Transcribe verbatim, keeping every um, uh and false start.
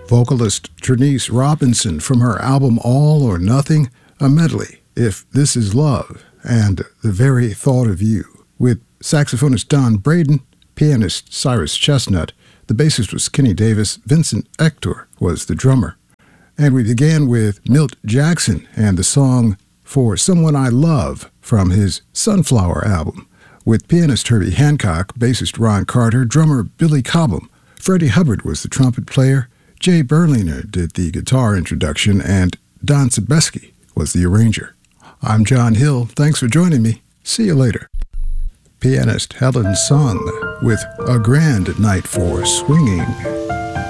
Vocalist Trinice Robinson from her album All or Nothing, a medley, If This Is Love, and The Very Thought of You, with saxophonist Don Braden, pianist Cyrus Chestnut, the bassist was Kenny Davis, Vincent Ector was the drummer. And we began with Milt Jackson and the song For Someone I Love from his Sunflower album, with pianist Herbie Hancock, bassist Ron Carter, drummer Billy Cobham. Freddie Hubbard was the trumpet player, Jay Berliner did the guitar introduction, and Don Sebeski was the arranger. I'm John Hill. Thanks for joining me. See you later. Pianist Helen Sung with A Grand Night for Swinging.